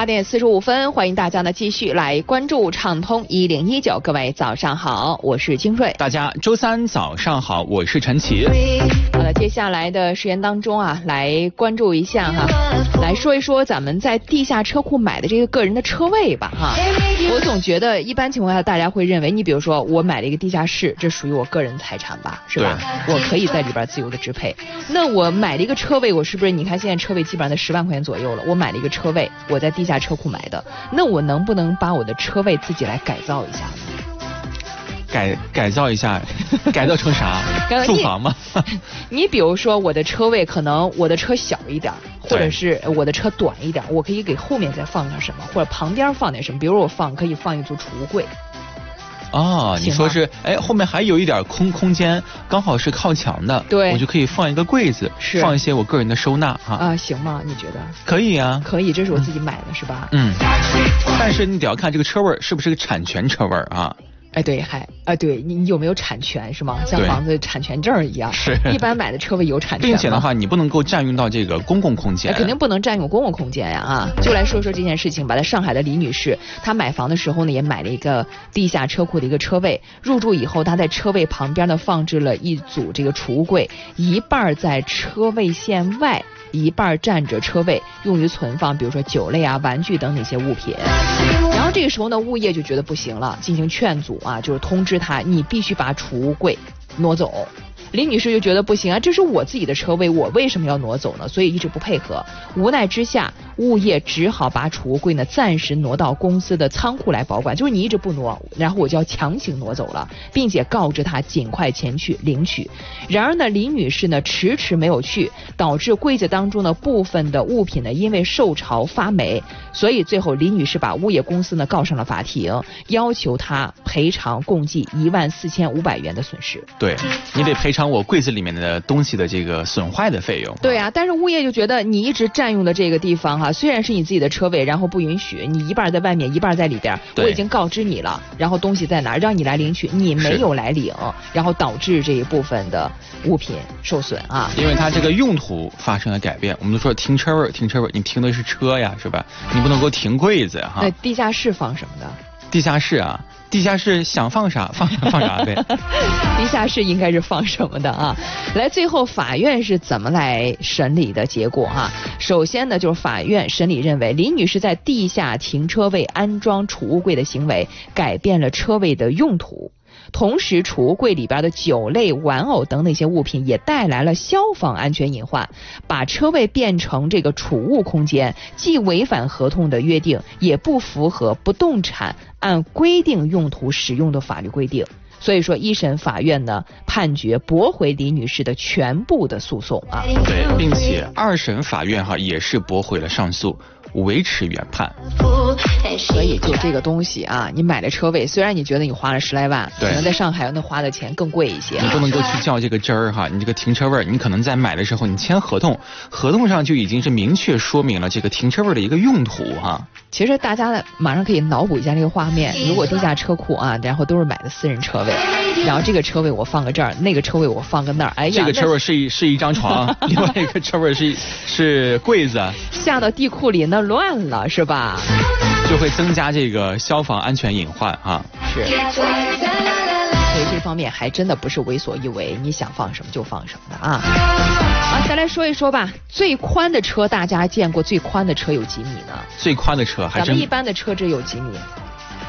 8点45分，欢迎大家呢继续来关注畅通1019。各位早上好，我是金瑞。 大家周三早上好，我是陈奇。 好了，接下来的时间当中啊，来关注一下哈，来说一说咱们在地下车库买的这个个人的车位吧哈。我总觉得一般情况下大家会认为，你比如说我买了一个地下室，这属于我个人财产吧，是吧？我可以在里边自由的支配。那我买了一个车位，我是不是你看现在车位基本上在10万块钱左右了？我买了一个车位，我在地下车库买的，那我能不能把我的车位自己来改造一下呢？ 改造一下，改造成啥？住房吗？ 你比如说我的车位可能我的车小一点，或者是我的车短一点，我可以给后面再放点什么，或者旁边放点什么，比如我可以放一组储物柜。 哦，你说是后面还有一点空间，刚好是靠墙的， 对， 我就可以放一个柜子，放一些我个人的收纳行吗？你觉得？ 可以啊， 可以，这是我自己买的，是吧？ 但是你得要看这个车位是不是个产权车位啊。 对，对你有没有产权是吗？像房子产权证一样。是。一般买的车位有产权。 并且的话，你不能够占用到这个公共空间。 肯定不能占用公共空间呀就来说说这件事情吧。在上海的李女士，她买房的时候呢，也买了一个地下车库的一个车位。入住以后，她在车位旁边呢放置了一组这个储物柜，一半在车位线外，一半占着车位，用于存放比如说酒类啊、玩具等那些物品。然后这个时候呢，物业就觉得不行了，进行劝阻就是通知他，你必须把储物柜挪走。李女士就觉得不行这是我自己的车位，我为什么要挪走呢？所以一直不配合。无奈之下，物业只好把储物柜呢暂时挪到公司的仓库来保管，就是你一直不挪，然后我就要强行挪走了，并且告知他尽快前去领取。然而呢，李女士呢迟迟没有去，导致柜子当中的部分的物品呢因为受潮发霉，所以最后李女士把物业公司呢告上了法庭，要求他赔偿共计14500元的损失。 对，你得赔偿我柜子里面的东西的这个损坏的费用。 对但是物业就觉得你一直占用的这个地方虽然是你自己的车位，然后不允许你一半在外面一半在里边，我已经告知你了，然后东西在哪让你来领取，你没有来领，然后导致这一部分的物品受损因为它这个用途发生了改变。我们都说停车位，你停的是车呀，是吧？你不能够停柜子那地下室放什么的？ 地下室想放啥放啥呗。 地下室应该是放什么的来，最后法院是怎么来审理的结果首先呢，就是法院审理认为，李女士在地下停车位安装储物柜的行为改变了车位的用途。同时储物柜里边的酒类、玩偶等那些物品也带来了消防安全隐患，把车位变成这个储物空间，既违反合同的约定，也不符合不动产按规定用途使用的法律规定。所以说，一审法院呢判决驳回李女士的全部的诉讼对，并且二审法院也是驳回了上诉，维持原判。 所以就这个东西你买了车位，虽然你觉得你花了10来万，可能在上海那花的钱更贵一些。 你不能够去较这个真儿你这个停车位，你可能在买的时候你签合同，合同上就已经是明确说明了这个停车位的一个用途其实大家马上可以脑补一下这个画面，如果地下车库然后都是买的私人车位，然后这个车位我放个这儿，那个车位我放个那儿， 这个车位是一张床，另外一个车位是柜子， 下到地库里那乱了是吧？ 就会增加这个消防安全隐患是。所以这方面还真的不是为所欲为，你想放什么就放什么的再来说一说吧，最宽的车大家见过最宽的车有几米呢？ 最宽的车还真， 咱们一般的车只有几米